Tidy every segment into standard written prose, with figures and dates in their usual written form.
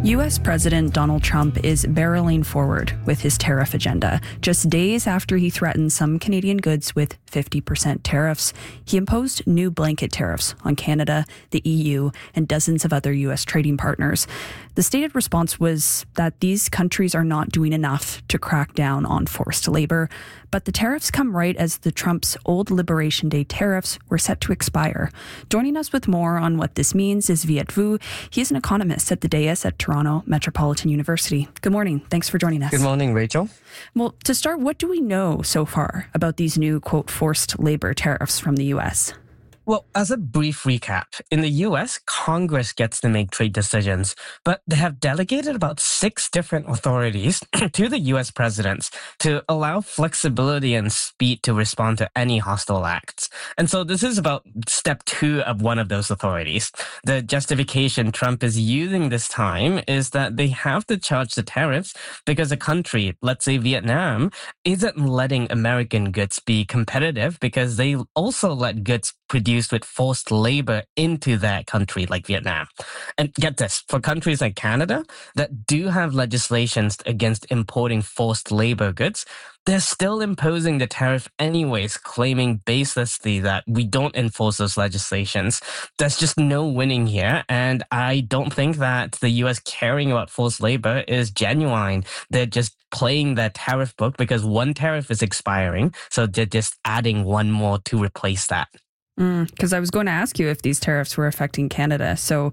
U.S. President Donald Trump is barreling forward with his tariff agenda. Just days after he threatened some Canadian goods with 50% tariffs, he imposed new blanket tariffs on Canada, the EU, and dozens of other U.S. trading partners. The stated response was that these countries are not doing enough to crack down on forced labor, but the tariffs come right as the Trump's old Liberation Day tariffs were set to expire. Joining us with more on what this means is Viet Vu. He is an economist at the Dais at Toronto Metropolitan University. Good morning. Thanks for joining us. Good morning, Rachel. Well, to start, what do we know so far about these new, quote, forced labor tariffs from the U.S.? Well, as a brief recap, in the U.S., Congress gets to make trade decisions, but they have delegated about 6 different authorities to the U.S. presidents to allow flexibility and speed to respond to any hostile acts. And so this is about step 2 of one of those authorities. The justification Trump is using this time is that they have to charge the tariffs because a country, let's say Vietnam, isn't letting American goods be competitive because they also let goods produced with forced labor into that country like Vietnam. And get this, for countries like Canada that do have legislations against importing forced labor goods, they're still imposing the tariff anyways, claiming baselessly that we don't enforce those legislations. There's just no winning here, and I don't think that the U.S. caring about forced labor is genuine. They're just playing their tariff book because one tariff is expiring, so they're just adding one more to replace that. Because I was going to ask you if these tariffs were affecting Canada. So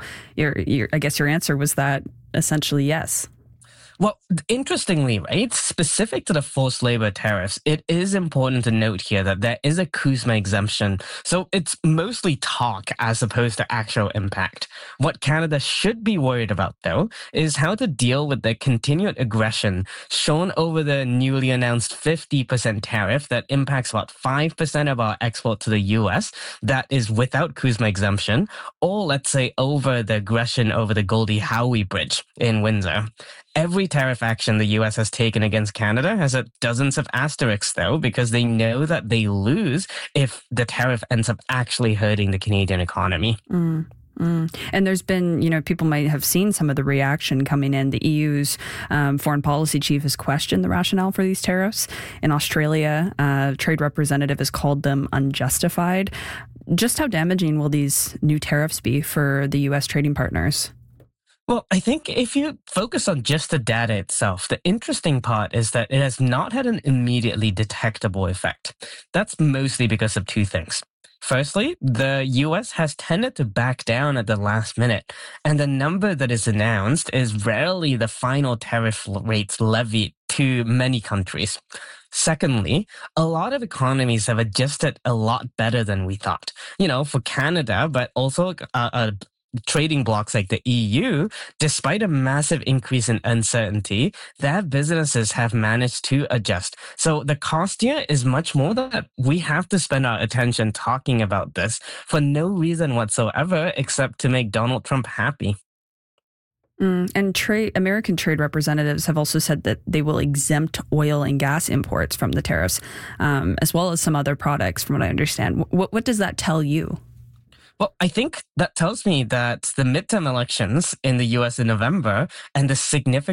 I guess your answer was that essentially yes. Well, interestingly, right, specific to the forced labor tariffs, it is important to note here that there is a CUSMA exemption. So it's mostly talk as opposed to actual impact. What Canada should be worried about, though, is how to deal with the continued aggression shown over the newly announced 50% tariff that impacts about 5% of our export to the U.S. that is without CUSMA exemption, or let's say over the aggression over the Goldie Howe Bridge in Windsor. Every tariff action the U.S. has taken against Canada has dozens of asterisks, though, because they know that they lose if the tariff ends up actually hurting the Canadian economy. And there's been, people might have seen some of the reaction coming in. The EU's foreign policy chief has questioned the rationale for these tariffs. In Australia, trade representative has called them unjustified. Just how damaging will these new tariffs be for the U.S. trading partners? Well, I think if you focus on just the data itself, the interesting part is that it has not had an immediately detectable effect. That's mostly because of 2 things. Firstly, the U.S. has tended to back down at the last minute, and the number that is announced is rarely the final tariff rates levied to many countries. Secondly, a lot of economies have adjusted a lot better than we thought. For Canada, but also trading blocs like the EU, despite a massive increase in uncertainty, their businesses have managed to adjust. So the cost here is much more that we have to spend our attention talking about this for no reason whatsoever except to make Donald Trump happy. And American trade representatives have also said that they will exempt oil and gas imports from the tariffs, as well as some other products, from what I understand. What does that tell you? Well, I think that tells me that the midterm elections in the U.S. in November and the significant